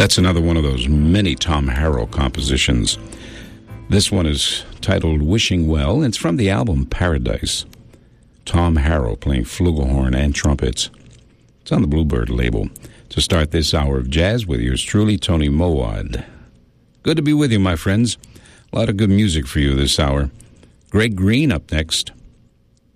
That's another one of those many Tom Harrell compositions. This one is titled Wishing Well, and it's from the album Paradise. Tom Harrell playing flugelhorn and trumpets. It's on the Bluebird label. To start this hour of jazz with yours truly, Tony Mowat. Good to be with you, my friends. A lot of good music for you this hour. Greg Green up next.